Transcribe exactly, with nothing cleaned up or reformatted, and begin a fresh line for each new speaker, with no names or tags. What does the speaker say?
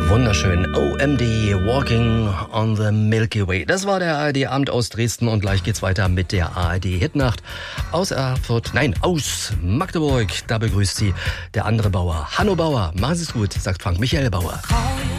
Wunderschön. O M D, Walking on the Milky Way. Das war der A R D-Abend aus Dresden und gleich geht's weiter mit der A R D-Hitnacht aus Erfurt, nein, aus Magdeburg. Da begrüßt Sie der andere Bauer, Hanno Bauer. Machen Sie es gut, sagt Frank Michael Bauer.